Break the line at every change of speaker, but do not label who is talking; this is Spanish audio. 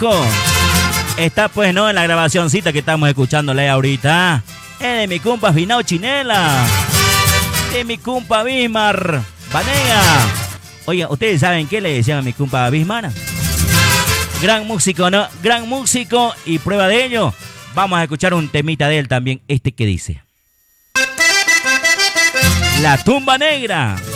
Cusco. Está pues, ¿no? En la grabacioncita que estamos escuchándole ahorita. Es de mi compa Finao Chinela. De mi compa Bismar Banega. Oiga, ¿ustedes saben qué le decían a mi compa Bismar? Gran músico, ¿no? Gran músico, y prueba de ello, vamos a escuchar un temita de él también, este que dice: La tumba negra.